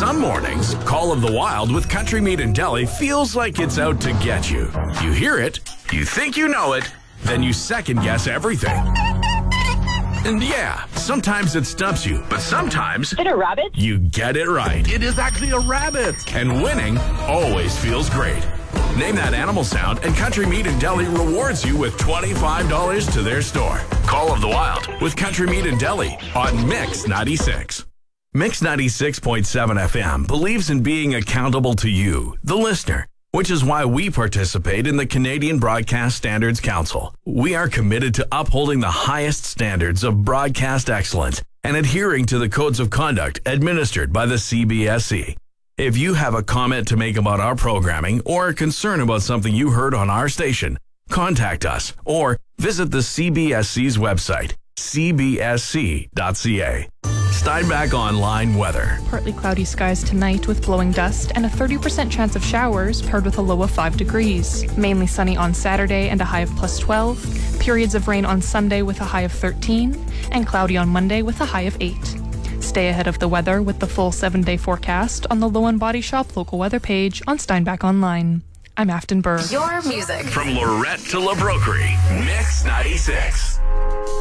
Some mornings, Call of the Wild with Country Meat and Deli feels like it's out to get you. You hear it, you think you know it, then you second guess everything. And yeah, sometimes it stumps you, but sometimes... Is it a rabbit? You get it right. It is actually a rabbit. And winning always feels great. Name that animal sound and Country Meat and Deli rewards you with $25 to their store. Call of the Wild with Country Meat and Deli on Mix 96. Mix 96.7 FM believes in being accountable to you, the listener, which is why we participate in the Canadian Broadcast Standards Council. We are committed to upholding the highest standards of broadcast excellence and adhering to the codes of conduct administered by the CBSC. If you have a comment to make about our programming or a concern about something you heard on our station, contact us or visit the CBSC's website, cbsc.ca. Steinbach Online weather. Partly cloudy skies tonight with blowing dust and a 30% chance of showers paired with a low of 5 degrees. Mainly sunny on Saturday and a high of +12. Periods of rain on Sunday with a high of 13. And cloudy on Monday with a high of 8. Stay ahead of the weather with the full 7-day forecast on the Low and Body Shop local weather page on Steinbach Online. I'm Afton Burr. Your music. From Lorette to La Broquerie, Mix 96.